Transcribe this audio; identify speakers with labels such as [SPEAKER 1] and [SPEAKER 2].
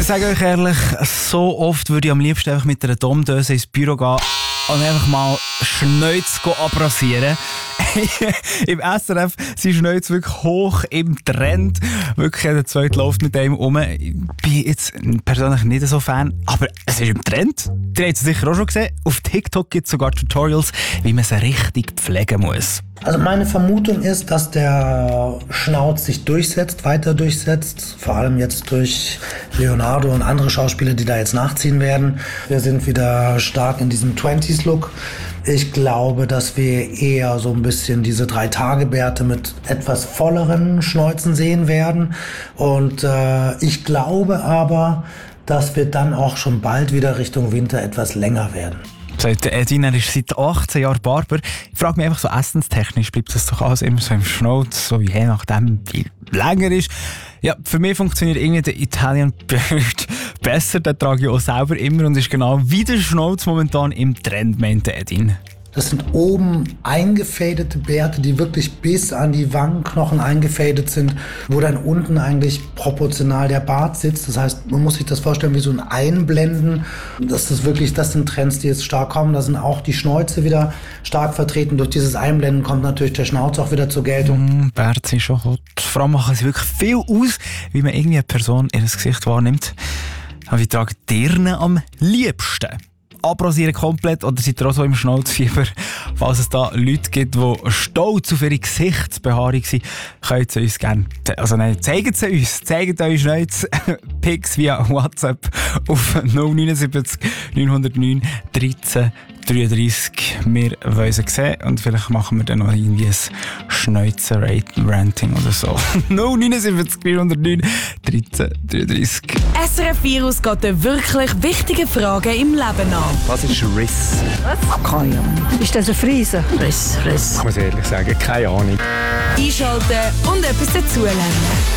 [SPEAKER 1] sage euch ehrlich, so oft würde ich am liebsten einfach mit einer Domdöse ins Büro gehen und einfach mal Schnäuz abrasieren. Im SRF sind Schnäuz wirklich hoch im Trend. Wirklich, jeder Zweite läuft mit dem um. Ich bin jetzt persönlich nicht so Fan, aber es ist im Trend. Ihr habt es sicher auch schon gesehen. Auf TikTok gibt es sogar Tutorials, wie man sie richtig pflegen muss.
[SPEAKER 2] Also meine Vermutung ist, dass der Schnauz sich weiter durchsetzt. Vor allem jetzt durch Leonardo und andere Schauspieler, die da jetzt nachziehen werden. Wir sind wieder stark in diesem 20s-Look. Ich glaube, dass wir eher so ein bisschen diese 3-Tage-Bärte mit etwas volleren Schnäuzen sehen werden. Und ich glaube aber, dass wir dann auch schon bald wieder Richtung Winter etwas länger werden.
[SPEAKER 1] Sagt Edin, er ist seit 18 Jahren Barber. Ich frage mich einfach so, essenstechnisch bleibt das doch alles immer so im Schnauz, so je nachdem, wie länger ist. Ja, für mich funktioniert irgendwie der Italian Beard besser. Den trage ich auch selber immer und ist genau wie der Schnauz momentan im Trend, meinte Edin.
[SPEAKER 2] Das sind oben eingefadete Bärte, die wirklich bis an die Wangenknochen eingefadet sind, wo dann unten eigentlich proportional der Bart sitzt. Das heißt, man muss sich das vorstellen wie so ein Einblenden. Das sind Trends, die jetzt stark kommen. Da sind auch die Schnäuze wieder stark vertreten. Durch dieses Einblenden kommt natürlich der Schnauz auch wieder zur Geltung.
[SPEAKER 1] Bärte sind schon hot. Vor allem machen sie wirklich viel aus, wie man irgendwie eine Person ihr Gesicht wahrnimmt. Aber wie tragen die am liebsten? Abrasieren komplett oder seid ihr auch so im Schnauzfieber? Falls es da Leute gibt, die stolz auf ihre Gesichtsbehaarung sind, könnt ihr uns gerne, zeigt sie uns, zeigt euch Schnauz, Pics via WhatsApp auf 079 909 13 33. Wir wollen sie sehen und vielleicht machen wir dann noch irgendwie ein Schnäuzer-Ranting oder so. 079 909 13 33.
[SPEAKER 3] SRF Virus geht den wirklich wichtigen Fragen im Leben an.
[SPEAKER 4] Was ist Riss?
[SPEAKER 5] Was? Keine Ahnung. Ist das ein Friese?
[SPEAKER 4] Riss. Ich muss ehrlich sagen, keine Ahnung.
[SPEAKER 3] Einschalten und etwas dazulernen.